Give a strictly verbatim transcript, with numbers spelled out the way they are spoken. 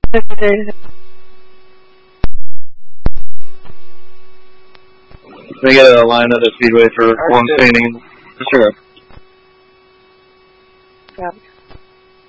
Can we get a line at the speedway for long standing? Sure. Yeah.